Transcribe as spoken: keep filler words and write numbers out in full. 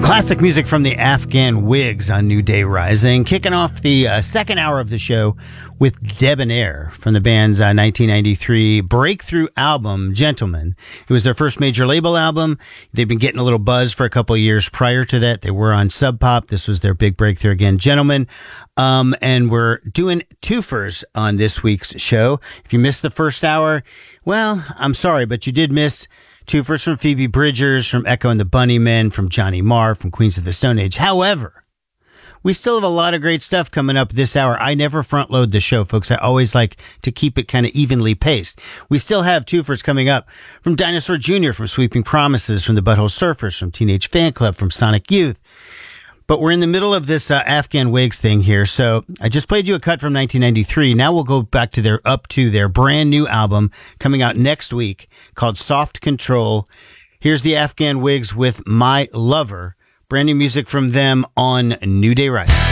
Classic music from the Afghan Wigs on New Day Rising. Kicking off the uh, second hour of the show with Debonair from the band's uh, nineteen ninety-three breakthrough album, Gentlemen. It was their first major label album. They've been getting a little buzz for a couple of years prior to that. They were on Sub Pop. This was their big breakthrough again, Gentlemen. Um, and we're doing twofers on this week's show. If you missed the first hour, well, I'm sorry, but you did miss twofers from Phoebe Bridgers, from Echo and the Bunnymen, from Johnny Marr, from Queens of the Stone Age. However, we still have a lot of great stuff coming up this hour. I never front load the show, folks. I always like to keep it kind of evenly paced. We still have twofers coming up from Dinosaur Junior, from Sweeping Promises, from the Butthole Surfers, from Teenage Fan Club, from Sonic Youth. But we're in the middle of this uh, Afghan Wigs thing here. So I just played you a cut from nineteen ninety-three. Now we'll go back to their up to their brand new album coming out next week called Soft Control. Here's the Afghan Wigs with My Lover. Brand new music from them on New Day Rising.